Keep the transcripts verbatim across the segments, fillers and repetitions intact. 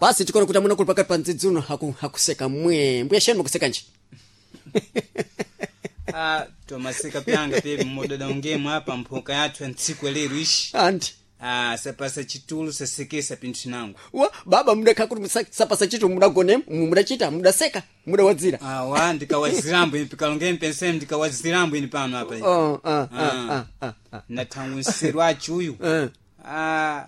basi tikona kuti amuna kuli pakati pa ndzidzuno haku hakuseka mwe mbuya sheni mukuseka nje ah tomaseka pyanga pepe modada ungemu hapa mphoka yathu ntsiku lero ishi anti ah sapasa chitulu sasekesa pinthu nangu wa baba mudakha kuti sapasa chitu mudagone mudachita mudaseka mudawadzira ah wa ndikawazirambo ipikalonge mpensem ndikawazirambo ini pano hapa oh ah ah ah ah nathangunsiru achi uyu ah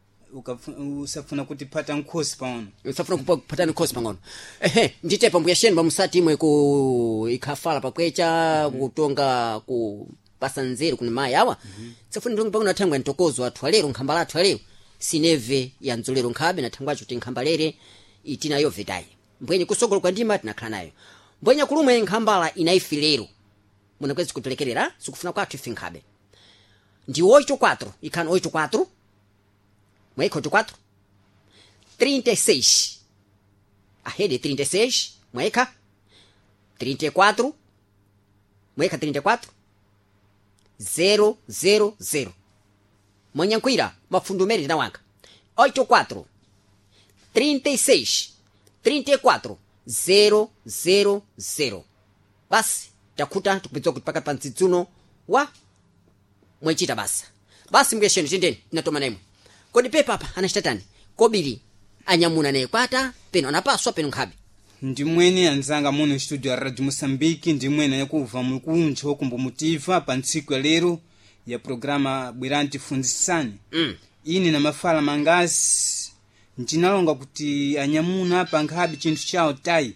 usafuna kuti pata nkhosi pano usafuna kupata nkhosi pang'ono ehe nditepa mbuya sheni bamusati imwe ku ikhafala pakwecha kutonga ku pasanzeri kuni mai awa tsafuna ndonga pang'ono athangwa ntokozo athu alero nkhamba lathu alero sineve ya nzolero nkhabe na thangwacho tinkhambalere itina yo vetayi mbwenye kusogolo kwa ndima tinakhala nayo mbwenye kulumwe nkhambala inaifilero muna kwezi kutelekerera sikufuna kwathu ife nkhabe ndi oito quatro ikhana oito quatro Mweka oito quatro trinta e seis a rede trinta e seis mweka trinta e quatro mweka trinta e quatro zero zero zero Manyankwira mafundo meri na wanga oito quatro trinta e seis trinta e quatro zero zero zero basi takuta tukupitwa kupaka panzidzuno wa mwechita basa basi mgesheni tindeni natoma naimwe kodi pepa apa anashitatani kobiri anyamuna naye kwata peno anapaswa peno nkhabe ndimwene anzanga muno studio ya Radio Mosambiki ndimwene yakuva mukuncho kumbomutiva pa ntsiku ya lero ya programa Bwiranti Fundisani mm. ini na mafala mangasi njinalonga kuti anyamuna apa nkhabe chinthu chawo tai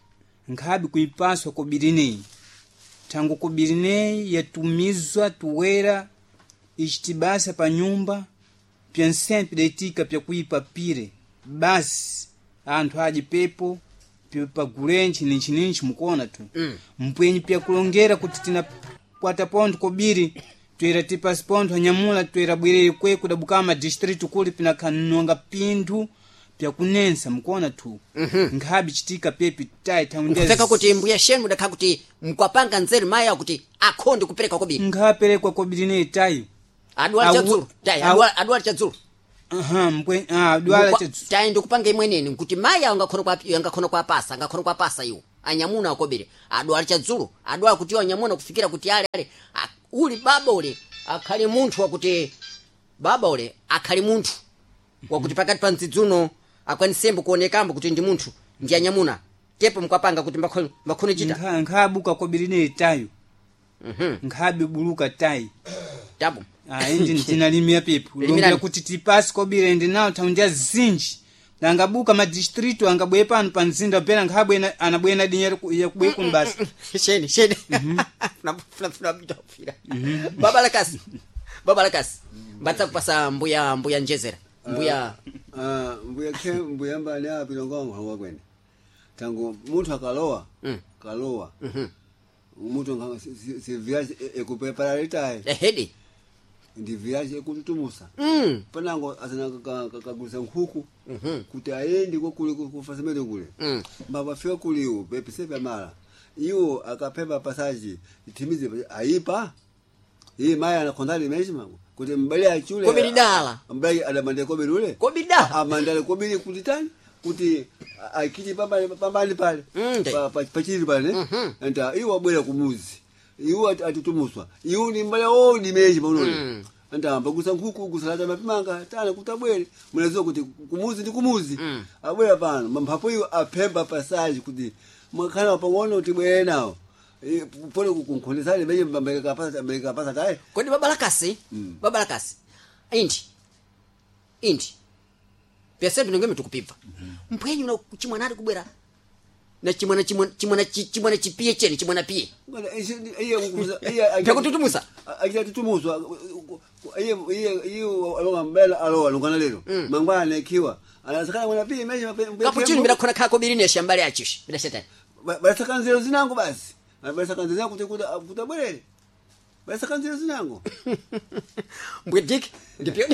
nkhabe kuipaswa kobirine tangu kobirine yatumizwa tuwera ichitibasa pa nyumba pia sempre detika pia kuipa pire basi anthu aje pepo pia pagulenchi ninchi ninchi mukona tu mm. mpwenyi pia kulongera kuti tina kwata ponto kobiri tuera tipa sponto anyamula tuera bwirere kwe kudabukama district kuli pina kanonga pindu pia kunensa mukona tu mm -hmm. nkhabi chitika pepi tai taundezi kufeka kuti mbuya sheni mudakha kuti mkwapanga nzeri maya kuti akhonde kupereka kobiri ngaperekwa kobiri ne tayo adwala chadzulu tai adwala adwala chadzulu aha mpwe ah adwala chadzulu tai ndikupanga imweneni kuti maya angakhona kwa angakhona kwa pasa angakhona kwa pasa iwo anyamuna akobere adwala chadzulu adwala kuti anyamuna kufikira kuti ale ale uli baba ule akhali munthu wakuti baba ule akhali munthu wakuti pakati pa ndzidzuno akwanisembo kuonekambo kuti ndi munthu ndi anyamuna tepo mkwapanga kuti mbakhona mbakhona chita nkhabuka kobiri ne tayo mhm nkhabe buluka tai tabu ah indi ndinalimia pepo longa kuti tipasi kobire ndi nawo taundia zinji langabuka ma district angabwe pano panzinda pera nkhabwe anabwena dinyero ya kubwe kunbasa sheni sheni na funa funa bitafira baba la kasi baba la kasi mbatsa kupasa mbuya mbuya njezera mbuya ah mbuya ke mbuya mbali apa bilongo hawa kwene tangu munthu akalowa kalowa mhm munthu nga si viaje ekupepara litaye ehedi ndi viaje ekututumusa mm panango asana kakagusa nkhuku mhm kuti ayendi ko kule kufasemele kule mm baba fika kuliwo pepe sepe mara iwo akapepa pasaji itimize aipa hii maya anakondali meshima kuti mbali achule kobiri dala mbali adamande kobiri ule kobiri dala amandale kobiri kutitani kuti akiti pambali pambali pale pa pachiri pale enda iwo bwera kumuzi iwo atitumuswa iwo ni mbali o ni meji bonole enda ambagusa nkuku kusalata mapimanga tana kutabwere mulezo kuti kumuzi ndi kumuzi abwera pano mampapo iwo apemba passage kuti mwakhala pang'ono kuti bwere nawo pole kukonkhonezana benye mbambeka pasa mbeka pasa tae kodi baba lakasi baba lakasi indi indi pesa ndinenge mtukupimva mpwenyu na chimwana kubwera na chimwana chimwana chimwana chimwana chipie cheni chimwana pie iye iye takututumusa akita tutumuswa iye iye iyo alonga mbela alowa lungana lero mangwana ikiwa anasakana mwana pie meje kapo chini bila kona kako birini shambali achishi bila shetani basi kanzero zinango basi basi kanzero kuti kutabwere basi kanzero zinango mbwedik ndipyo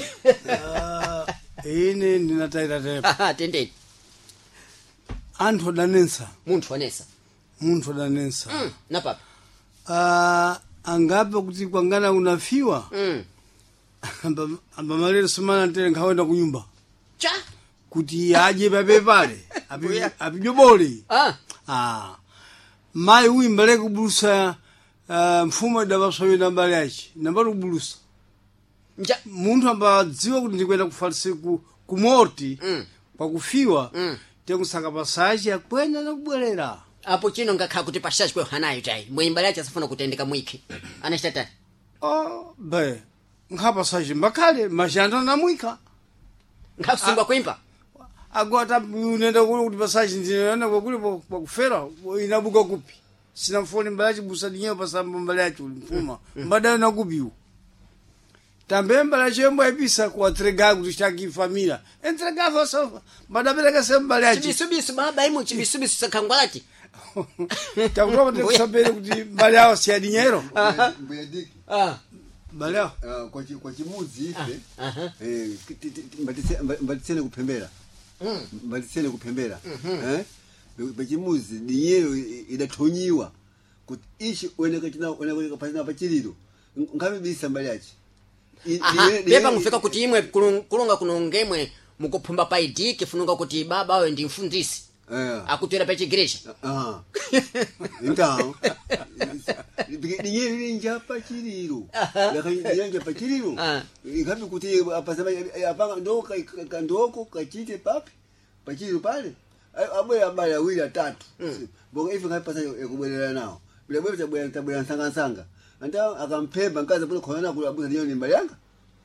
ine ndinataira tepo aha tendeni anthu danensa munthu anesa munthu danensa mm na papa ah angape kuti kwangana unafiwa mm amba amba malero sumana tere ngawenda kunyumba cha kuti aje pape pale api- apijobole ah ah mai uyi mbale kubulusa uh, mfumo idapaswawina mbale yachi nambali kubulusa nja munthu ambadziwa kuti ndikwenda kufalise ku, ku morti Mm. pakufiwa Mm. tekusaka pasachi akwenda nakubwerera apo chino ngakhala kuti pashachi kwe hanayo tayi mwimbali yacho asafuna kutendeka mwiki anachitata oh be nkhapasachi mbakhale machando namwika ngakusungwa kwimba agota unenda kule kuti pasachi ndinena kwakule pakufera inabuka kupi sina mfoni mbalachi busa dinyewe pasamba mbalachi mfuma mbadayo nakupiwo tambe mbalachi yembo episa kuwatrega kuti chaki famila entrega foso mbadapereka sembalachi chibisubisu baba imu chibisubisu sakangwalati takutoka tekusabere kuti mbali awo si adinyero Mbuya Diki. ah mbali awo Ah, kwa chi- kwa chimuzi ife aha. eh, ti- ti- ti- mbatise- mba- mbatisene kupembera Mm. mbatisene kupembera eh pachimuzi dinyero idatonyiwa kuti ishi oneka china oneka pasina pachiliro ngabe bisa mbali yachi I- aha dinyero- pepa dinyero- ngufika kuti imwe kulung- kulunga kunongemwe mukuphumba paidiki funuka kuti baba awe ndi mfundisi eh akutwera pa chigiresha ah então dinyero linja pachiliro yakanja pachiliro Ah. ngabe kuti apasema apanga ndoko ndoko kachite papi pachiliro pale abwe abaya wili atatu bonga ife ngabe pasa ekubwelela nawo bila bwe tabwela tabwela nsanga nsanga anta akampemba nkaza pole khona kula abuza niyo nimba yanga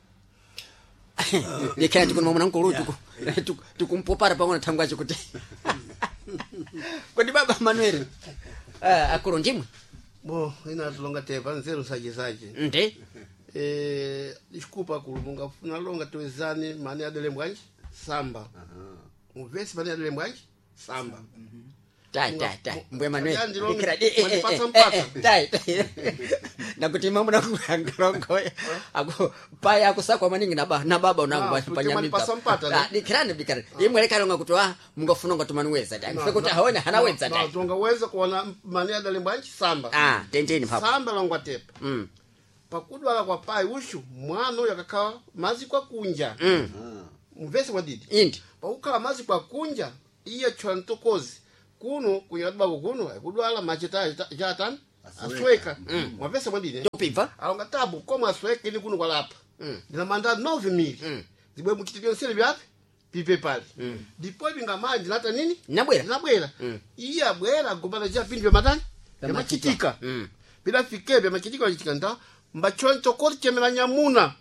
lekhala tikuni mwana nkulu tuku tukumpopara pangona thangwacho kuti kodi baba Manuel ah akulu ndimwe Bom, ina tulonga tepa nzeru saje saje. nde Eh, desculpa kulunga funa longa tuwezane mani adele mbwanji samba. Muvesi mani adele mbwanji samba. tai tai tai mbwe Manuel Kajandi longa- lekhala eh eh Pasa eh, mpata. eh, eh, tai tai nakuti mambo nakuangalongo ako paya akusakwa maningi na baba na baba unangu Ah, panyamika pasa mpata, ah ne? dikirani dikirani imwe lekhala ngakutoa mungafuna ngatumanuweza tai mfe kuti haona hana wenza Na tai tunga weza kuona mani adele mbwanji samba. ah tendeni papa Samba longwa tepa. mm Pakudwala kwa pai ushu mwana yakakawa mazi kwa kunja. mm Muvesi mwadidi. indi Paukala mazi kwa kunja iye chwantokozi kuno kuyadba kuno kudwala machita jatan asweka mwavesa mwadidi topiva alonga tabu koma asweka ni kuno kwalapa ndina manda nove mili Mm. zibwe mukitibyo nsele byapi pipe pale ndipo binga manje nata nini nabwera nabwera Mm. iya bwera gombana ja pindi bya matani Bya bya machitika Mm. bila fike bya machitika machitika nda mbachonto korchemela nyamuna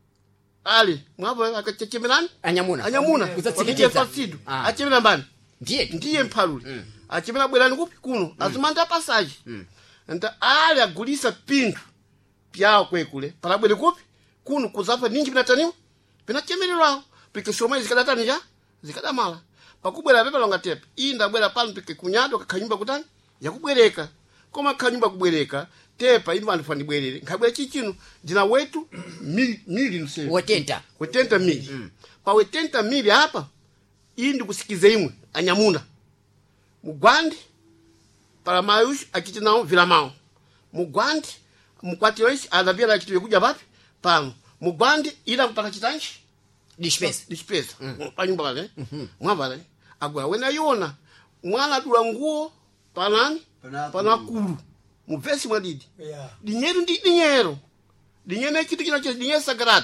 ali mwabo akachechemelani anyamuna anyamuna Kuzatsikitiza. kuzatsikitiza fasidu Ah. achemela mbani ndiye ndiye mphaluli achimena bwerani kupi kuno azimanda pasaji nta ali agulisa pindu pyawo kwekule palabwere kupi kuno kuzafa ninji pinataniwa pinachemererwawo pike shomai zikadatanija zikadamala pakubwera pepa longa tepe iyi ndabwera pano pike kunyado kakhanyumba kutani yakubwereka koma khanyumba kubwereka tepa ili vantu fanibwerere nkabwera chichino ndina wetu mili mili nse wotenta wetenta mili pa wetenta mili hapa iyi ndikusikize imwe anyamuna mugwandi para mayush akiti nao vila mao mugwandi mukwati yoishi adabia kitu yekuja bapi pano mugwandi ila kupata chitanchi dispesa dispesa panyumba kale mwavale agwa wena yona mwana dula nguo panani Pana pana kulu muvesi mwadidi yeah dinyeru ndi dinyero dinyene kitu kinacho dinye sagrado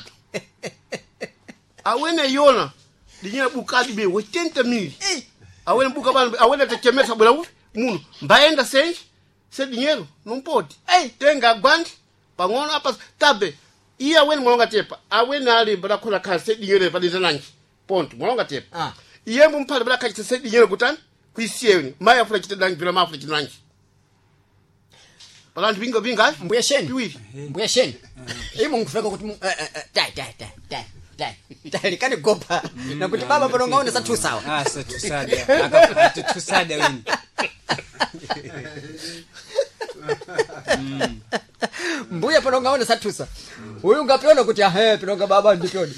awene yona dinye bukadi be wetenta mili awene buka bana awene tekemesa bula ufi muno mbaenda senji se dinheiro não pode ei tenga gwandi pang'ono apa tabe iya awene mwalonga tepa awene ali bala kula ka se dinheiro pa dinanji ponto mwalonga tepa ah iye mumpale bala ka se dinheiro kutani kuisieni maya fula kitedangi bila mafula kitanji balantu bingo binga mbuya sheni piwiri mbuya sheni imu ngufeka kuti mu- eh, eh, eh, tai tai tai tai tai tai likani gopa nakuti baba panongaona sathu sawa Ah, satusada. Akapata tusada wini. mbuya panongaona sathusa uyu ngapiona kuti ahe pinonga baba ndipiona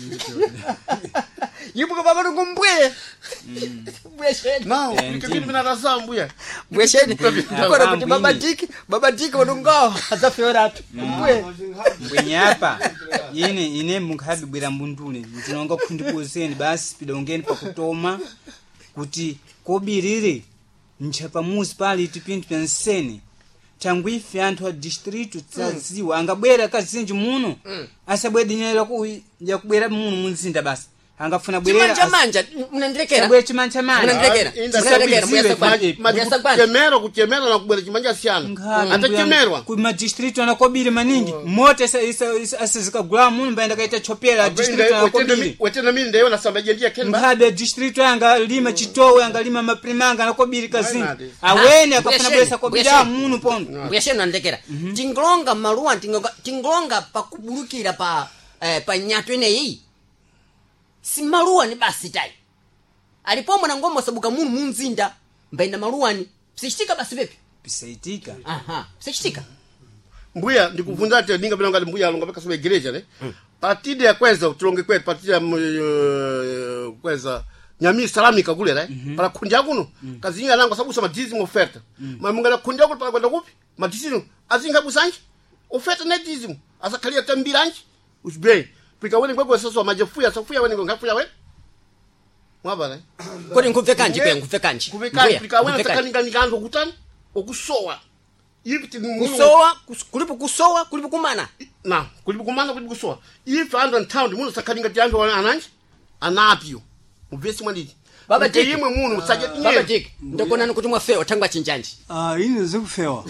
yibuka baba ngumbuye mbuya sheni não Entendi. fica aqui na razão mulher Bwesheni. Kwa kuti baba Diki, baba Diki wanungawa azafeora tu. Bwe. Bwenyapa. Ine ine mukhabi bwera mbundule. Ndinonga kundikuzeni basi pidongeni pakutoma kuti kobirire nchapa muzi pali tipintu pya nsene. Tangu ife anthu a district tsaziwa angabwera kazinji muno asabwedinyera ku ya kubwera muno munzinda basi angafuna bwerera chimanja manja mnandekera bwe chimanja manja mnandekera mnandekera muyasa kwanja kemero kuchemera na kubwera chimanja siyana atachemerwa ku ma district anakobiri maningi moto asizikagula muno mbaenda kaita chopera district anakobiri wetena mimi ndio nasamba jendia kenba ngabe district anga lima chitowe anga lima maprimanga anakobiri kazinji awene akafuna bwesa kobira muno pondo bwesheni mnandekera tingolonga maluwa tingolonga pakubulukira pa pa nyato ineyi si maluwani basi tai alipo mwana ngoma sabuka munu munzinda mbaenda maluwani psichitika basi vipi pisaitika aha psichitika mbuya ndikuvunza ate ninga bila ngati mbuya alonga paka sube gereja ne partide ya kweza tulonge kwetu partide ya uh, kweza nyami salamika kule right mm -hmm. Para kunja kuno mm -hmm. Kazinga nango sabu sama dizim oferta mm -hmm. Mamungala kunja kuno para kwenda kupi madizim azinga busanji oferta na dizim asakalia tambiranji usbe pika wene kwekwe sasa majefuya safuya wene ngafuya we mwabala kodi nkuve kanji pe nkuve kanji kuve kanji pika wene takalinga nikanzo kutani okusowa yipiti kusowa kulipo kusowa kulipo kumana na kulipo kumana kulipo kusowa if under town muno sakalinga tianzo ananji anapio muvesi mwandiki baba Diki yimwe muno musaje tinye baba Diki ndokona nukuti mwafewa tangwa chinjanji ah ine zikufewa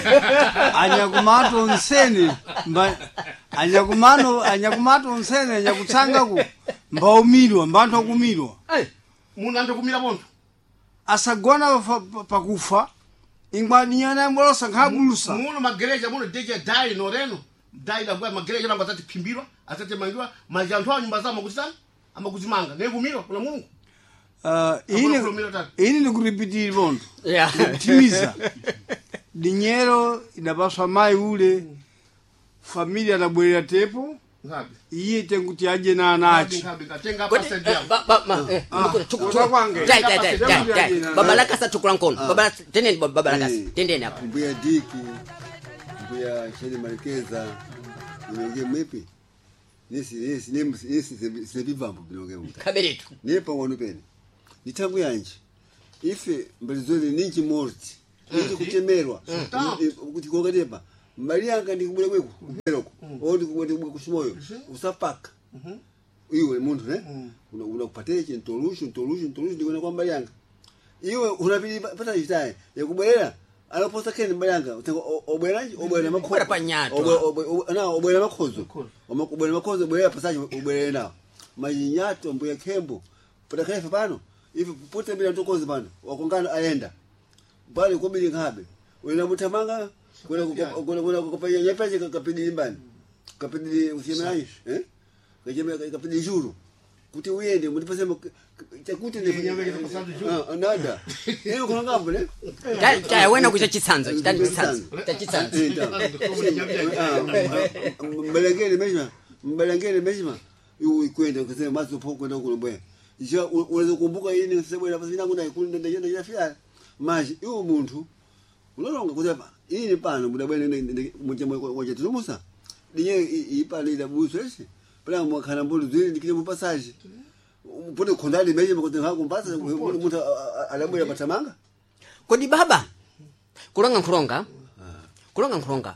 anyakumato nsene mba anyakumano anyakumato nsene anyakutsanga ku mbaumirwa mbanthu akumirwa eh muno ande kumira bondo asagona pakufa ingwadinyana mbolosa nkabulusa muno magereja muno deje dai noreno dai da bwa magereja namba tati pimbirwa atate mangiwa majantwa nyumba za makuzana amakuzimanga negumirwa kuna Mungu uh ine ine nikuripitira bondo yeah timiza dinyero inapaswa mai ule familia na bwera tepo ngapi iye tenguti aje na anachi ngatenga pasa dia baba eh tukura kwange dai dai dai dai baba laka sa tukura nkono baba tendeni baba laka tendeni hapo mbuya Diki mbuya Sheni Marekeza nimeingia mepi nisi nisi nisi nisi sebivambo binogemo kaberetu nepa wonu pene nitangu yanje ife mbalizole ninki morti ninki kutemerwa kuti kokatepa mali yanga ndikubule kweku kuperoko odi kubwe kushimoyo usapaka iwe muntu ne unakupatira chi introduction introduction introduction ndikona kwa mali yanga iwe unapili pata chitaye yakubwera aloposa kene mali yanga obweraji obwera makhozo panyato na obwera makhozo obwera makhozo obwera pasaje obwera na majinyato mbuya kembo pata kaifa pano ife pote bila ntokozi pano wakongana aenda bali kubili ngabe wena mutamanga kuna kuna kuna kupanya nyepeje kapidi limbani kapidi usimeaje eh kajeme kapidi juru kuti uyende mutipase chakuti ne ah nada hiyo kuna ngambo ne dai dai wena kucha chitsanzo chitani chitsanzo chitsanzo mbalangeni mejima mbalangeni mejima yu ikwenda kusema mazo poko kwenda kulobwe ja unaweza kumbuka yini sebo ina pasina kuna ikunda ndenda ndenda fia maji yu muntu unaronga kuzepa ini pano muda bwene muje mwe tutumusa dinye ipale ila busese pala mwakana mbulu zili ndikile mu passage pone kondali meje mkote ngako mpasa muntu alabwera patamanga kodi baba kulanga nkulonga kulanga nkulonga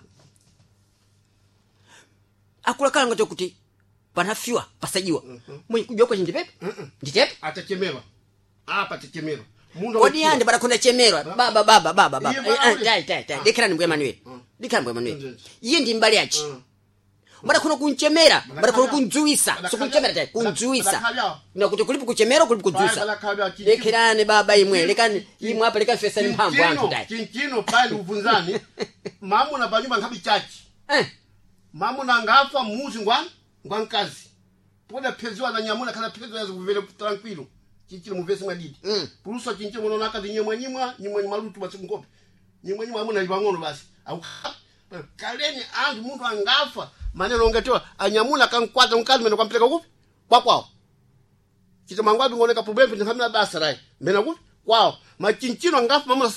akula kala ngoto kuti panafiwa pasajiwa mwenye kujua kwa njitepe njitepe atachemerwa hapa atachemerwa kodi yande bara kuna chemerwa baba baba baba baba dai dai dai dekana mbwe Manuel dekana mbwe Manuel iye ndi mbali yachi bara kuna kunchemera bara kuna kunjuisa so kunchemera dai kunjuisa na kuti kulipo kuchemera kulipo kunjuisa dekana baba imwe lekani imwe hapa lekani fesa ni mpamvu antu dai kinkino pale uvunzani mamu na banyumba ngapi chachi eh mamu na ngafa muzi ngwan ngwankazi poda pezwa na nyamuna kana pezwa yazo kuvele tranquilo chichilo muvesi mwadidi mm. Puruso chinche mono nakazi nyemwe nyimwa nyimwe malutu basi ngope nyimwe nyimwa amuna ibangono basi au kaleni andu muntu angafa maneno ngatiwa anyamuna kankwata nkazi meno kampeleka kupi kwa kwao chito mangwabi ngoneka problem ndi hamna basa rai mena kupi kwao machinchino ngafa mama sababu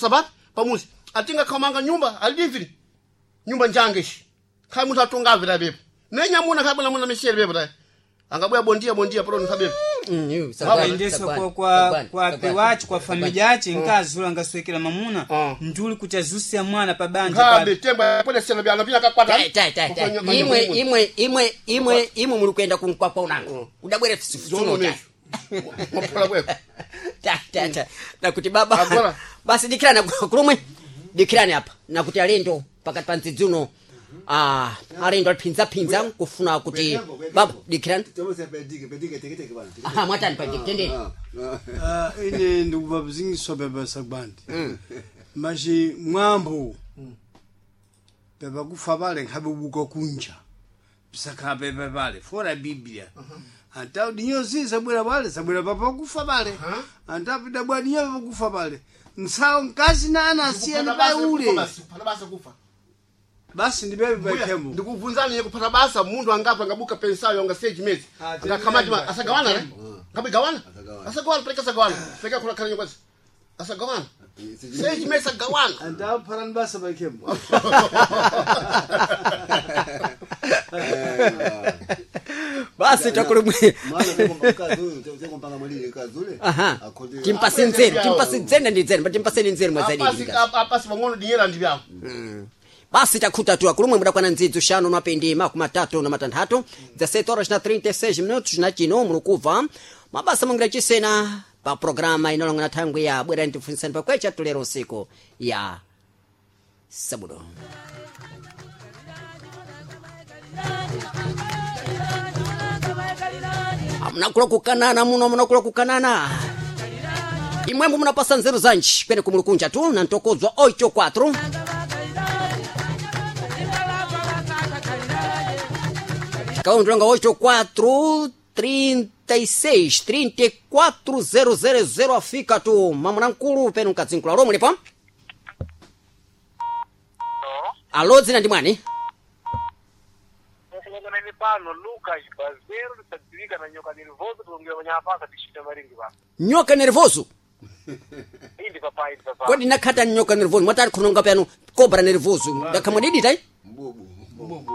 pamuzi atinga khamanga nyumba alivili nyumba njangeshi khai munthu atongavira bepo nenyamuna khabona muna mishele bepo tayi angabwera bondia bondia polo nkhabepo wayendeso kwa kwa kwa pewachi kwa familia yachi nkazi ula ngaswekera mamuna nduli kuti azusia mwana pa banja khabe temba pole sena byana bina kakwata tai tai tai tai imwe imwe imwe imwe imwe muri kuenda kunkwakwa unanga udabwere fisufuno ta mopala bweko ta ta ta nakuti baba basi dikirana kulumwe dikirani hapa nakuti alendo pakati pa nzidziuno ah alendo alipinza pinza kufuna kuti baba dikirani aha mwatani pa dikende ah ine ndikubabuzingiswa baba Sagbandi maji mwambo baba kufa bale ngabe buka kunja bisaka baba bale fora biblia anta dinyozi sabwera bale sabwera papa kufa bale anta pida bwani yavo kufa bale nsao nkazi na ana asiana bai ule basa kufa basi ndibebe bakemo ndikuvunzana ye kupata basa mundu angapa ngabuka pensayo nga stage mate ngakamati asagawana ne ngabe gawana asagawana peleka asagawana peleka kula kala nyumba asagawana stage mate asagawana anta paran basa bakemo basi takulumwe aha timpasi nzeri timpasi nzeri ndi nzeri timpasi nzeri mwazadi apasi apasi bangono dinyera ndibyako basi takuta tu akulumwe muda kwa nzidzo shano mapendi makumi matatu na matandatu dezessete horas na trinta e seis minutos na chino mulukuva mabasa mangira chisena pa programa inalonga na thangwe ya bwera ndifunisani pa kwecha tulero usiku ya sabudo mnakula kukanana muno mnakula kukanana imwembo mnapasa nzeru zanji kwene kumulukunja tu na ntokozwa oito quatro kaundronga oito quatro trinta e seis trinta e quatro zero zero zero afika tu mamuna nkulu penu nkadzinkula alo mulipo alo dzina ndi mwani pano Lucas Bazeiro tadziwika na nyoka nervoso tulongea manyapaka tishita maringi ba nyoka nervoso indi papa indi papa kodi nakata nyoka nervoso mwatali kunonga pano cobra nervoso ndakamwadidi tai mbubu mbubu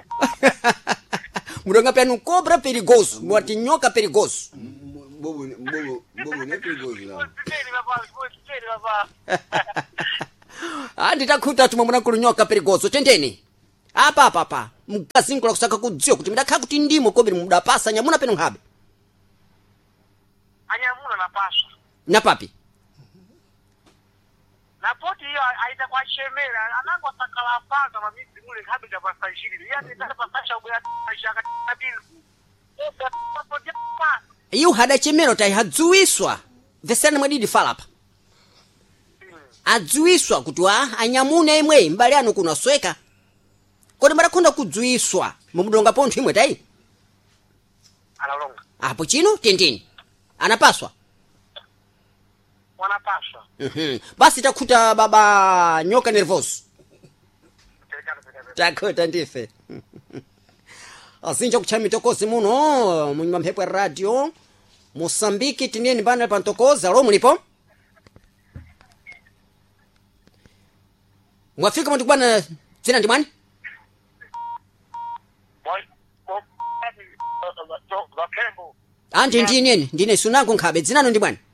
mudonga pano cobra perigoso mwati nyoka perigoso mbubu mbubu mbubu ne perigoso la tiri papa tiri papa andi takuta tuma mwana kulunyoka perigoso tendeni apa apa apa mkazinkula kusaka kudziwa kuti midakha kuti ndimo kobiri mudapasa nyamuna peno nkhabe anyamuna napasha na papi na poti hiyo aita kwa shemera anango sakala panga mamisi mule nkhabe cha pasa shiri yani tata pasasha ubya shaka tabilu opa papo japa iyo hada chemero tai hadzuwiswa vesana mwadidi falapa adzuwiswa kuti wa anyamuna imwe mbali anu kunasweka kodi marakonda kudzuiswa mumudonga pontho imwe tai analonga apo chino tendeni anapaswa wanapaswa mhm basi takuta baba nyoka nervoso takuta ndife asinja kuchami tokozi muno munyuma mphepo radio Mosambiki tinieni bana pantokoza lo mulipo mwafika mtu bwana zina ndi mwani anje ndineni ndine sunango nkhabe zinano ndi bwana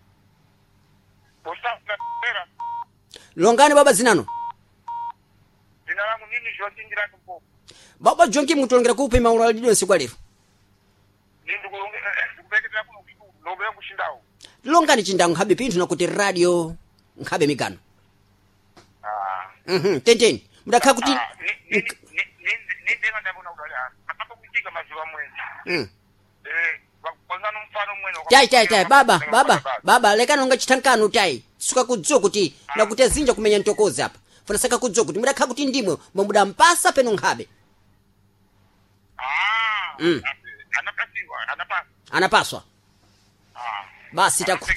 longani baba zinano zina langu nini jotingira kumpo baba jonki mutolongera kupe maula lido sikwa lero nindu kupeketa kuno nobe kushindao longani chindango nkhabe pinthu nakuti radio nkhabe migano ah mhm tenteni mudakha kuti ni ni ndenga ndabona udala akapo kutika maziwa mwenzi mhm eh kwanzano mfano mweno tai tai tai baba baba baba lekana unga chitankano tai suka kudziwa kuti nakuti zinja kumenya ntokozi apa funa saka kudziwa kuti mudakha kuti ndimwe mamuda mpasa peno nkhabe ah mm. anapasiwa anapaswa anapaswa ah basi takuta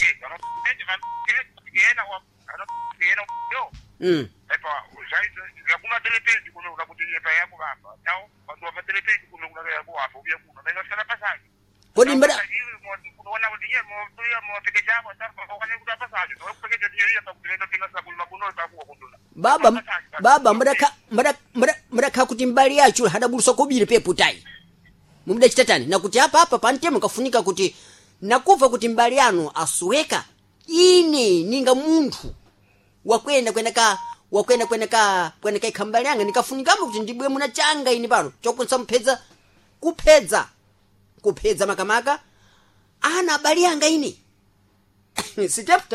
mm epa uzaito yakuma telepedi kuno unakutinye pa yako baba tao watu wa telepedi kuno unaga yako hapo bia kuno na ngasana pasaje kodi mbada kuona kuti ye mo tuya mo pekeja mo tarpa ko kane kuda pasaje to pekeja diyeria pa kulenda tinga sa kulma kuno ta kuwa kundula baba baba mbada ka mbada mbada mbada ka kuti mbali yacho hadabulusa kobiri pepo tai mumda chitatani na kuti hapa hapa pantemo kafunika kuti nakuva kuti mbali yanu asuweka ine ninga munthu wakwenda kwenda ka wakwenda kwenda ka kwenda ka ikhambali yanga nikafunika kuti ndibwe muna changa ini pano chokunsa mpedza kupedza kupedza makamaka ana bali yanga ini sitafta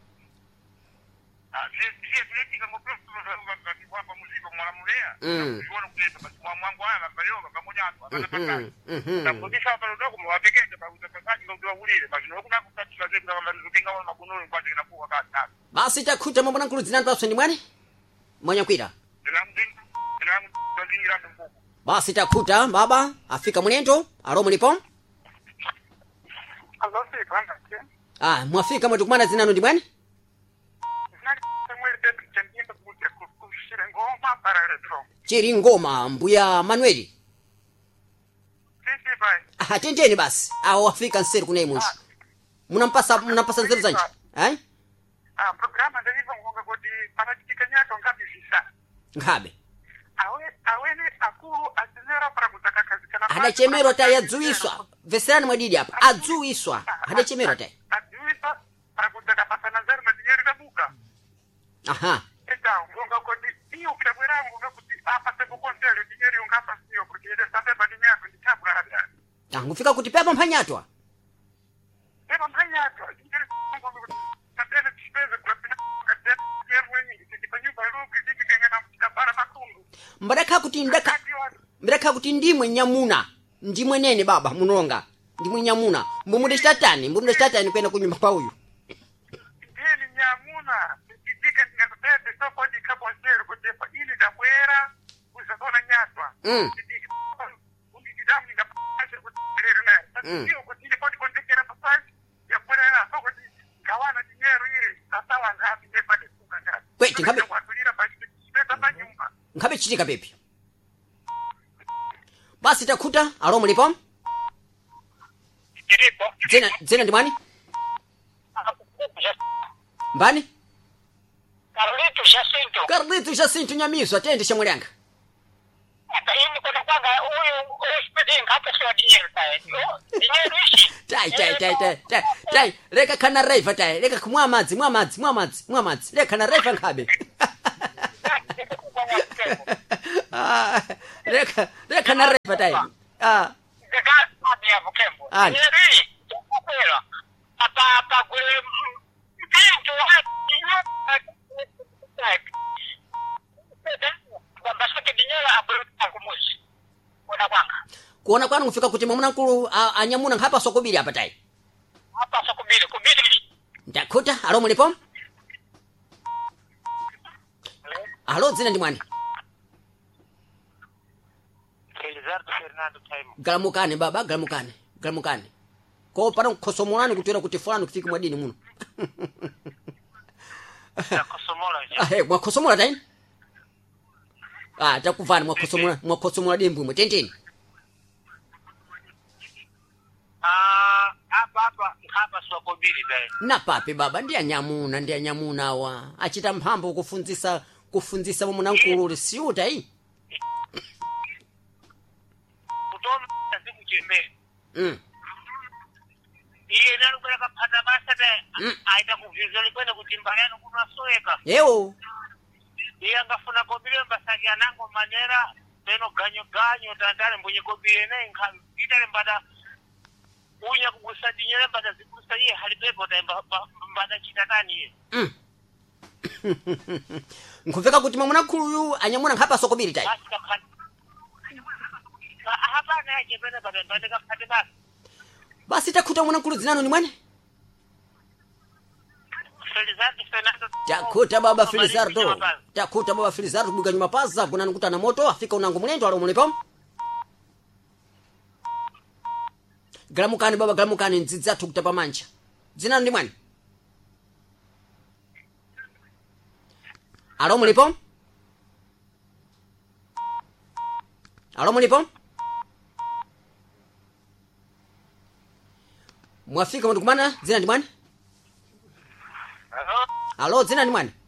ah je je je kama kwa kwa muziki mwana mulea unaona kuleta basi mwangu haya bayoga pamoja hapo anapata na kudisha hapa ndogo mwapekeze kwa utakaji ndio ulile basi ndio kuna kutatiza zetu kama ndio wana makununi kwa tena kwa kata basi takuta mambo nankulu zinanza paswa ni mwane mwanya kwira basi takuta baba afika mwenendo aro mlipo ah mwafika mwetu kumana zinano ndi bwani chiri ngoma mbuya Manueli ah tendeni basi ah wafika nseri kuna imunsi munampasa munampasa nzeru zanji eh ah programa ndivyo ngonga kodi panachitikanya ngapi visa ngabe awe awene akuru azinera para kutaka kazi kana hada chemero ta yazuiswa veserani mwadidi hapa azuiswa hada chemero ta azuiswa para kutaka pasana nzeru na dinero kabuka aha eta ngonga kodi hiyo kidabwera ngonga kuti apa sebo kontele dinero ngapa sio kuti ile sasa badinyato nditabura hada ah ngufika kuti pepa mphanyatwa pepa mphanyatwa dinero ngonga kuti kapena tishpeze kwa pina katena yerweni tikifanywa baro kiziki kengena mtikabara makundu mbadaka kuti ndaka mbadaka kuti ndimwe nyamuna ndimwe nene baba munonga ndimwe nyamuna mbumude statani mbumude statani kwenda kunyumba kwa huyu ndini nyamuna tikifika ngakutete soko di kabwa zero kutepa ili dabwera uzakona nyatwa mm undikidamu ngapashe kutirere naye sasa hiyo kutile podi kontekera pasaji ya kwenda na soko di gawana dinero ile sasawa ngapi nepade kuka ngapi kweti ngabe watulira basi pesa pa nyumba ngabe chitika pepi basi takuta alo mlipo Kiripo zena zena ndimani mbani Carlito Jacinto Carlito Jacinto nyamiso atende shamwelanga hata hivi kuna kwanga huyu speeding hata sio dinero tae dinero ishi tai tai tai tai tai tai leka kana raifa tai leka kumwa madzi mwa madzi mwa madzi mwa madzi leka kana raifa ngabe ah leka leka na raifa tai ah Dega abia mkembo Ah. Neri kwela apa apa kule pinto kwa basike dinero aburu kumuzi kuna kwanga kuona kwanu kufika kuti mwamuna nkulu anyamuna ngapa sokubiri hapa tai hapa soko mbili kubili ndakuta alo mlipo alo zina ndimwani Felizardo Fernando Taimo galamukane baba galamukane galamukane ko para nkosomolani kutera kuti fulani kufika mwadini muno ya kosomola ah eh mwakosomola tai ah takuvana mwakosomola mwakosomola dembu mwetendeni ah hapa hapa hapa soko mbili dai na papi baba ndiye nyamuna ndiye nyamuna wa achita mphambo kufunzisa kufunzisa mwamuna nkulu siuta hii kutoma siku cheme mm iye nalo kwa kapata basa de Mm. aita kuvizoli kwenda kutimbaliana kuna soeka eo iye angafuna kobile mbasaki anango manera teno ganyo ganyo tandale mbunye kobile ne nkhalu itale mbada unya kugusa dinyele mbada zikusa iye halipepo ta mbada chitatani iye mm nkufika kuti mwamuna nkulu yu anyamuna ngapa sokubiri tai basi kapata hapa na yake pena mbada mbada kapata basi basi takuta mwamuna nkulu zinano ni mwane Felizardo Fernando takuta baba Felizardo takuta baba Felizardo buga nyuma paza kuna nukuta na moto afika unango mlendo alo mlipo galamukani baba galamukani nzidza tukutapa manja zinano ndi mwani alo mlipo alo mlipo Mwafika mtu kumana zina ndi mwani? Hello. Alo zina ndi mwani?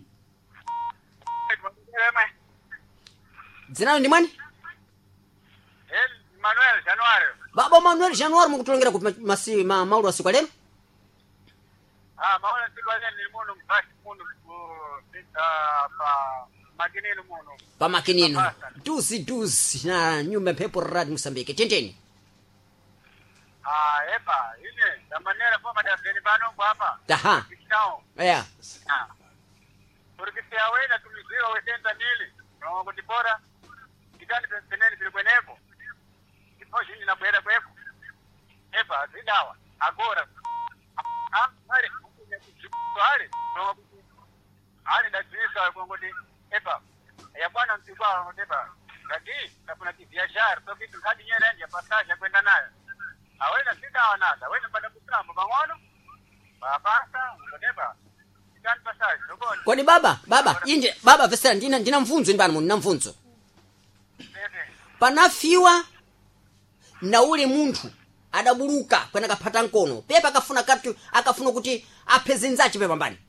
Zina ndi mwani? El Manuel January. Baba Manuel January mukutolengera ku masi ma maulu asiku lero? Ah, maula siku lero ni muno mbaki muno ku ah pa makinino muno. Pa makinino. Duzi duzi na nyumba pepo rad Msambike. Tenteni. Ah, epa, ine da manera forma da veni bano hapa. Aha. Kitao. Yeah. Ah. Porque se awena tumizira wetenta nili. No kutipora. Kitani penseneni bilikuenepo. Kipo shindi na kwenda kwepo. Epa, zidawa. Agora. Ah, hali. Hali. No hali da zisa kwa ngoti. Epa. Ya bwana mtibwa ngotepa. Lakini kuna kibiashara, so kitu hadi nyere ya passage kwenda nayo. Awena sida wanada, awena pada kusamba bangono. Babasa, ngotepa. Kitani passage, ngoni. Kwani baba, baba, inje baba vesera ndina ndina mfunzo ndi bana mu ndina mfunzo. Panafiwa na ule muntu adabuluka kwenda kapata nkono. Pepa akafuna katu akafuna kuti apeze nzachi pepa mbani.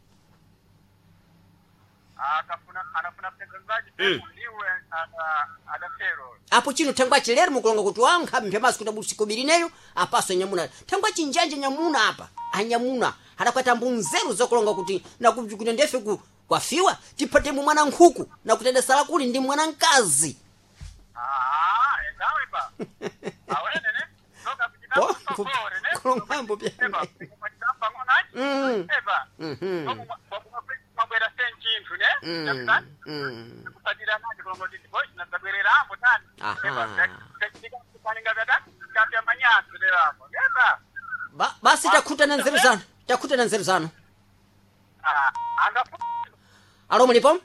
Akafuna anafuna pesa nzachi pepa ndiwe ada adafero. Apo chino tangwachi lero mukulonga kuti wankha mpemazi kuti abusikobiri neyo apaso nyamuna. Tangwachi njanje nyamuna apa. Anyamuna hadakwata mbunzeru zokulonga kuti na kuti ndefe ku kwafiwa tipate mu mwana nkhuku na kutenda sala kuli ndi mwana nkazi. Ah, ezawe ba. Awene ne? Toka Oh, kujitapa sokore ne? kulomambo pia. Eba, kujitapa ngonaji? Mm. Eba. Mhm. Kwa kumabwera senchintu ne? Mm. Mm. Kusadira naji kulongo titiboshi na zabwerera ambo tani. Aha. Teknika kupaninga gada, kapya manyasu lera ambo. Eba. Ba basi takuta na nzeru zano. Takuta na nzeru zano. Ah, angafu. Alo mulipo?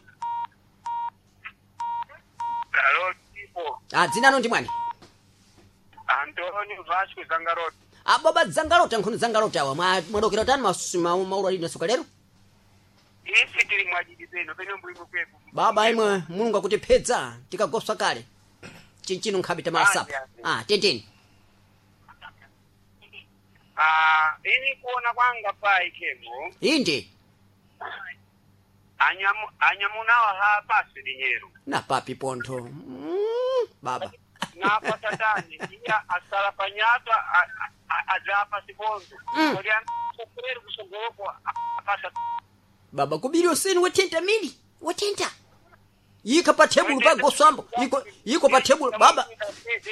Hello, tipo. Ah, dzina no ndi mwani? Antonio Vasco Zangarot. Ah, baba Zangarota nkhuni Zangarota awa. Mwa mwadokera tani masuma maulu ali nasuka lero? Isi tili mwajidi zeno, pene mbulimu kweku. Baba imwe Mulungu akutipedza tikagoswa kale. Chinchino nkhabita masapa. Ah, tenteni. Ah, ini kuona kwanga pai kemo. Inde Anyamu anyamunawa hapa sidinyero. na papi ponto. Mm, baba. Na patatani iya asala panyata ajapa sibondo. Mm. Kodian kuperu kusongoko apasa. Baba kubiri oseni wetenta mili. Wetenta. Yika pa table pa goswambo. Yiko yiko pa table baba.